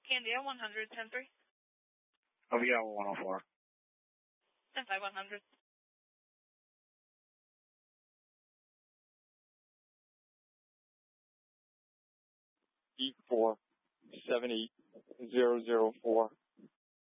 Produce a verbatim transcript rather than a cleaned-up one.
Candia, one hundred, ten three. Oh, yeah, one oh four. ten five, one hundred. E four, seven eight, zero zero four.